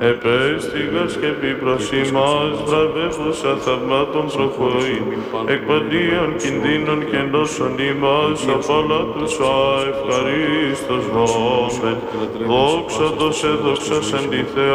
επέστηγας και επίπραση μας, βραβεύουσα θαυμάτων προχωρεί, εκ παντίων κινδύνων και νόσων ημάς, απ' όλα τους ευχαρίστως βόμεν, δόξα τος έδοξας εν τη Θεά.